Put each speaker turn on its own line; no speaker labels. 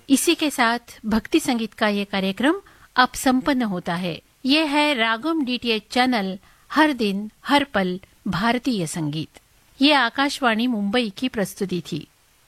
इसी के साथ भक्ति संगीत का ये कार्यक्रम अब संपन्न होता है। ये है रागम डीटीएच चैनल, हर दिन हर पल भारतीय संगीत। ये आकाशवाणी मुंबई की प्रस्तुति थी।